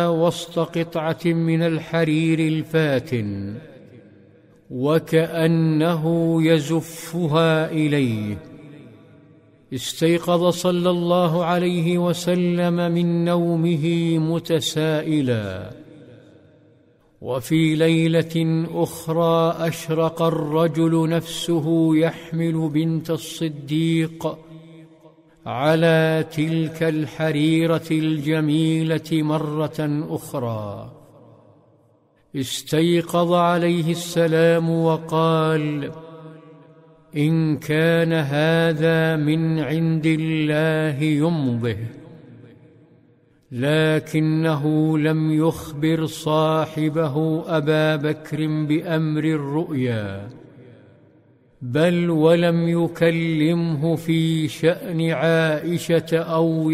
وسط قطعة من الحرير الفاتن وكأنه يزفها إليه. استيقظ صلى الله عليه وسلم من نومه متسائلا. وفي ليلة أخرى أشرق الرجل نفسه يحمل بنت الصديق على تلك الحريرة الجميلة مرة أخرى. استيقظ عليه السلام وقال: إن كان هذا من عند الله يمضه. لكنه لم يخبر صاحبه أبا بكر بأمر الرؤيا، بل ولم يكلمه في شأن عائشة أو